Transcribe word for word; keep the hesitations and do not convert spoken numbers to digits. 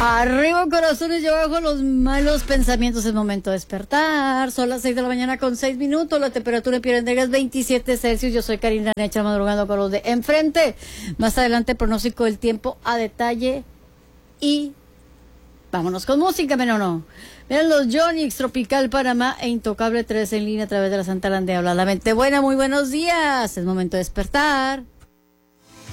Arriba corazones y abajo los malos pensamientos. Es momento de despertar. Son las seis de la mañana con seis minutos. La temperatura en Pirendegas veintisiete Celsius. Yo soy Karina Necha, madrugando con los de enfrente. Más adelante pronóstico del tiempo a detalle. Y vámonos con música, ¿men o no? Vean los Jonix, Tropical Panamá e Intocable tres en línea a través de la Santa Landea. Habla la mente buena, muy buenos días. Es momento de despertar.